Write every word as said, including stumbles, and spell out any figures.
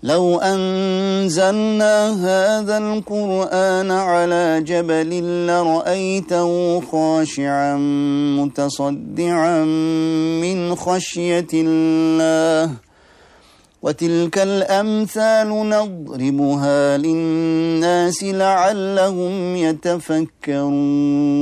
لو أنزلنا هذا القرآن على جبل لرأيته خاشعا متصدعا من خشية الله وتلك الأمثال نضربها للناس لعلهم يتفكرون